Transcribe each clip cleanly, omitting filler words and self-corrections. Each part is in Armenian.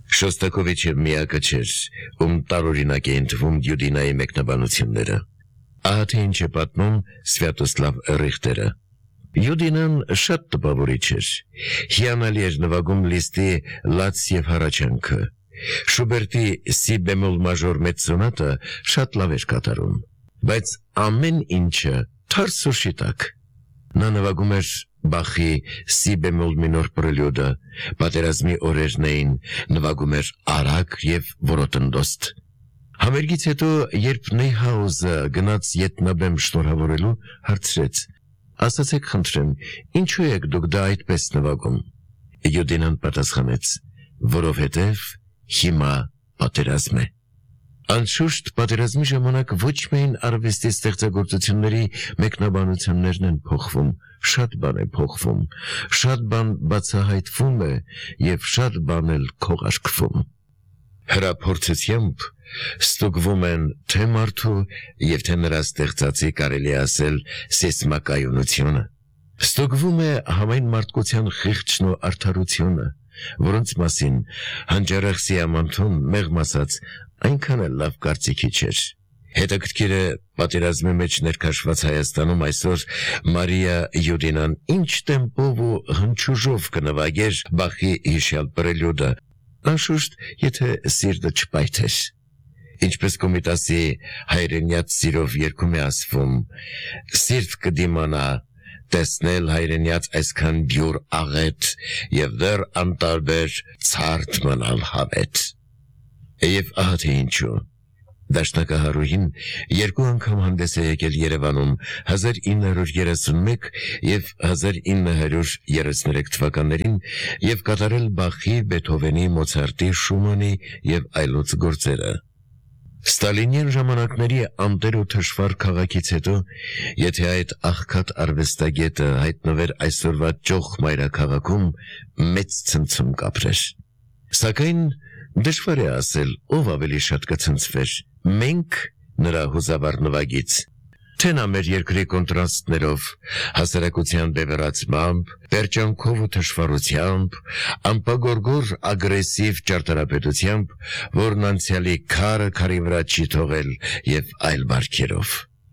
Շոստակովիչը միակը չէր, ում տարօրինակ է ընդվում Յուդինայի մեկնաբանությունները։ Ահա թե ինչ է պատմում Սվյատոսլավ Ռիխտերը։ Յուդինան շատ տպավորիչ էր, հիանալի էր նվագում Լիստի լաց և հառաչանքը, Շուբերտի սի բեմոլ մաժոր մեծ սոնատը շատ լավ էր կատարում, բայց ամեն ինչը թարս ու շիտակ։ Նա նվագում էր Բախի սի բեմոլ մինոր պրելյուդը, պատերազմի օրերն էին, նվագում էր արագ և որոտնդոստ։ Համերգից հետո, երբ Նեյհաուզը գնաց ետնաբեմ շնորհավորելու, հարցրեց. «Ասացեք խնդրեմ, ինչու եք դուք դա այդպես նվագում»։ Յուդինան պատասխանեց. «Որովհետև հիմա պատերազմ է»։ Անշուշտ պատերազմի ժամանակ ոչ միայն արվեստի ստեղծագործությունների մեկնաբանություններն են փոխվում, շատ բան է փոխվում, շատ բան բացահայտվում է և շատ բան էլ քողարկվում։ Հրափորձությամբ ստուգվում են թե մարդու և թե նրա ստեղծածի կարելի ասել սեյսմակայունությունը։ Ստուգվում է համայն մարդկության խիղճն ու արդարությունը, որոնց մասին հանճարեղ Սիամանթուն մեղմ ասած այնքան էլ լավ կարծիքի չէր։ Հետաքրքիր է պատերազմի մեջ ներքաշված Հայաստանում այսօր Մարիա Յուդինան ինչ տեմպով ու հնչյուժով կնվագեր Բախի հիշյալ պրելյուդը, անշուշտ, եթե սիրտը չպայթեր։ Ինչպես Կոմիտասի հայրենյաց սիրով երգում է ասվում. «Սիրտ կդիմանա տեսնել հայրենյաց այսքան դյուր աղետ և դեռ անտարբեր ցարտ մնալ հավետ»։ Եվ ահա թե ինչու։ Դաշնակահարուհին երկու անգամ հանդես է եկել Երևանում 1931 և 1933 թվականներին և կատարել Բախի, Բեթհովենի, Մոցարտի, Շումանի և այլոց գործերը։ Ստալինյան ժամանակների անտեր ու թշվառ քաղաքից հետո, եթե այդ աղքատ արվեստագետը հայտնվեր այսօրվա ճոխ մայրաքաղաքում, մեծ ցնցում կապրեր։ Սակայն դժվար է ասել, ով ավելի շատ կցնցվեր, մենք նրա հուզավառ նվագից, թե նա մեր երկրի կոնտրաստներով, հասարակության բևեռացմամբ, պերճանքով ու թշվառությամբ, անպագորգոր ագրեսիվ ճարտարապետությամբ, որն անցյալի քարը քարի վրա չի թողել և այլ բարքերով։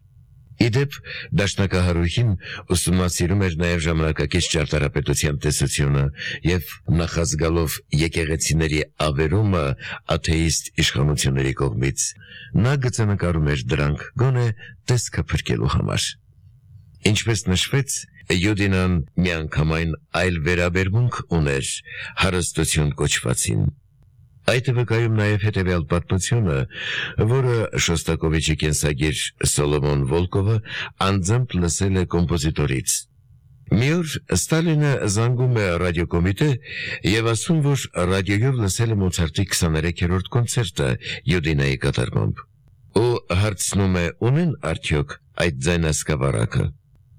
Իդեպ, դաշնակահարուհին ուսումնասիրում էր նաև ժամանակակից ճարտարապետության տեսությունը և նախազգալով եկեղեցիների ավերումը աթեիստ իշխանությունների կողմից, նա գծանկարում էր դրանք գոնե տեսքը փրկելու համար։ Ինչպես նշվեց, Յուդինան միանգամայն այլ վերաբերմունք ուներ հարստություն կոչվածին։ Այդ է վկայում նաև հետևյալ պատմությունը, որը Շոստակովիչի կենսագիր Սոլոմոն Վոլկովը անձամբ լսել է կոմպոզիտորից։ Մի օր Ստալինը զանգում է ռադիոկոմիտե և ասում, որ ռադիոյով լսել է Մոցարտի 23-րդ կոնցերտը Յուդինայի կատարմամբ, ու հարցնում է՝ ունեն արդյոք այդ ձայնասկավառակը։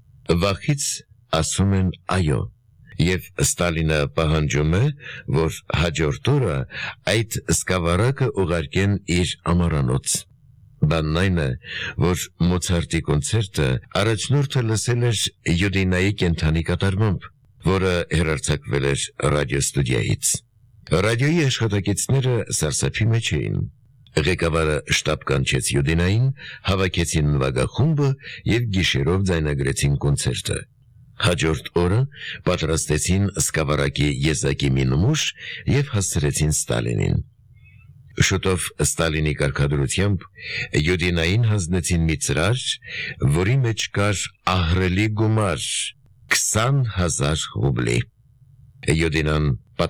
Վախից ասում են այո, և Ստալինը պահանջում է, որ հաջորդ օրը այդ սկավառակը ուղարկեն իր ամառանոց։ Բանն այն է, որ Մոցարտի կոնցերտը առաջնորդը լսել էր Յուդինայի կենդանի կատարմամբ, որը հեռարձակվել էր ռադիոստուդիայից։ Ռադիոյի աշխատակիցները սարսափի մեջ էին։ Ղեկավարը շտապ կանչեց Յուդինային, հավաքեցին նվագախումբը և գիշերով ձայնագրեցին կոնցերտը։ Հաջորդ օրը պատրաստեցին սկավառակի եզակի մի նմուշ և հասցրեցին Ստալինին։ Շուտով Ստալինի կարգադրությամբ Յուդինային հանձնեցին մի ծրար, որի մեջ կար ահռելի գումար՝ 20,000 ռուբլի։ Յուդինան